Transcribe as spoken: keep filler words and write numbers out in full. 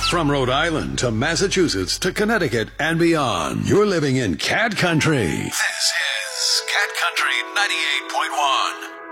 From Rhode Island to Massachusetts to Connecticut and beyond, you're living in Cat Country. This is Cat Country ninety-eight point one.